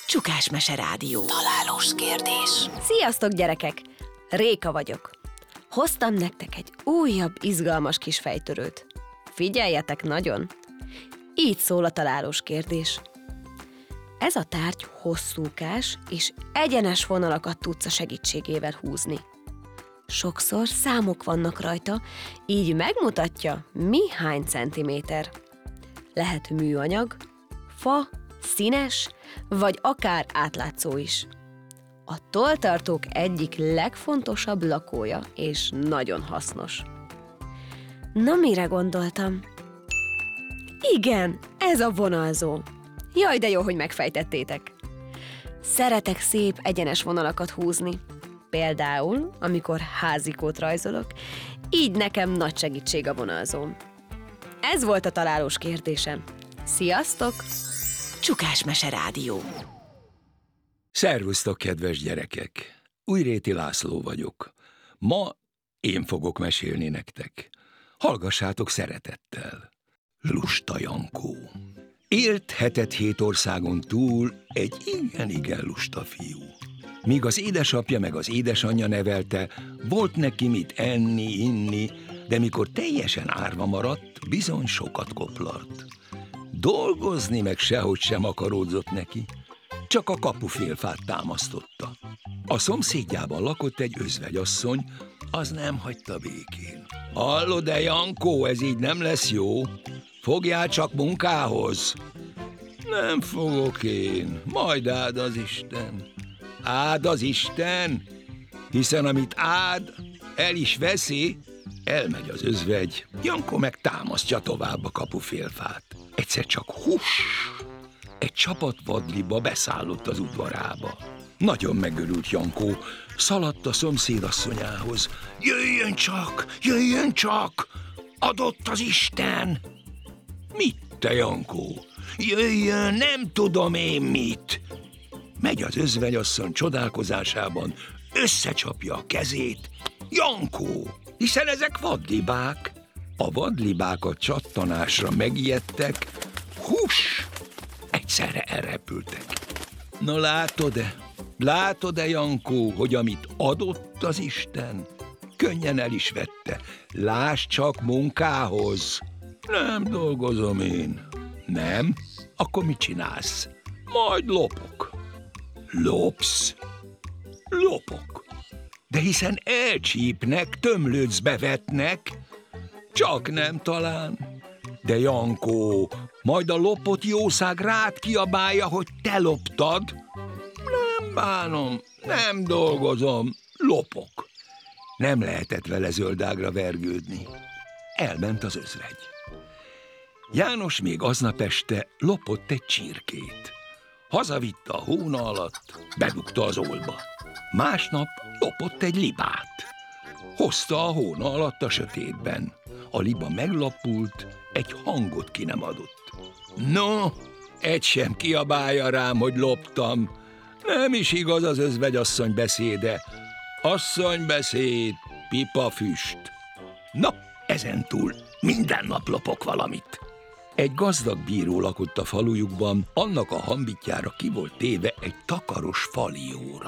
Csukás Mese Rádió. Találós kérdés. Sziasztok, gyerekek! Réka vagyok. Hoztam nektek egy újabb, izgalmas kis fejtörőt. Figyeljetek nagyon! Így szól a találós kérdés. Ez a tárgy hosszúkás és egyenes vonalakat tudsz a segítségével húzni. Sokszor számok vannak rajta, így megmutatja, mi hány centiméter. Lehet műanyag, fa, színes, vagy akár átlátszó is. A tolltartók egyik legfontosabb lakója, és nagyon hasznos. Na, mire gondoltam? Igen, ez a vonalzó. Jaj, de jó, hogy megfejtettétek. Szeretek szép, egyenes vonalakat húzni. Például, amikor házikót rajzolok, így nekem nagy segítség a vonalzóm. Ez volt a találós kérdésem. Sziasztok! Csukás Mese Rádió. Szervusztok, kedves gyerekek! Újréti László vagyok. Ma én fogok mesélni nektek. Hallgassátok szeretettel. Lusta Jankó. Élt 7 országon túl egy igen lusta fiú. Míg az édesapja meg az édesanyja nevelte, volt neki mit enni, inni, de mikor teljesen árva maradt, bizony sokat koplart. Dolgozni meg sehogy sem akaródzott neki, csak a kapufélfát támasztotta. A szomszédjában lakott egy özvegyasszony, az nem hagyta békén. Hallod-e, Jankó, ez így nem lesz jó? Fogjál csak munkához. Nem fogok én, majd áld az Isten. Áld az Isten, hiszen amit áld, el is veszi. Elmegy az özvegy, Jankó meg támasztja tovább a kapufélfát. Egyszer csak egy csapat vadliba beszállott az udvarába. Nagyon megörült Jankó, szaladt a szomszédasszonyához. Jöjjön csak, adott az Isten! Mit, te, Jankó? Jöjjön, nem tudom én mit. Megy az özvegyasszony csodálkozásában, összecsapja a kezét. Jankó, hiszen ezek vadlibák. A vadlibák a csattanásra megijedtek, egyszerre elrepültek. Na látod-e, Jankó, hogy amit adott az Isten, könnyen el is vette. Lásd csak munkához. Nem dolgozom én. Nem? Akkor mit csinálsz? Majd lopok. Lopsz? Lopok. De hiszen elcsípnek, tömlőcbe vetnek. Csak nem talán. De Jankó, majd a lopott jószág rád kiabálja, hogy te loptad. Nem bánom, nem dolgozom, lopok. Nem lehetett vele zöldágra vergődni. Elment az özvegy. János még aznap este lopott egy csirkét. Hazavitte a hóna alatt, bedugta az olba. Másnap lopott egy libát. Hozta a hóna alatt a sötétben. A liba meglapult, egy hangot ki nem adott. No, egy sem kiabálja rám, hogy loptam. Nem is igaz az özvegyasszony beszéde. Asszonybeszéd, pipafüst. Na, ezentúl minden nap lopok valamit. Egy gazdag bíró lakott a falujukban, annak a hambitjára ki volt téve egy takaros falióra.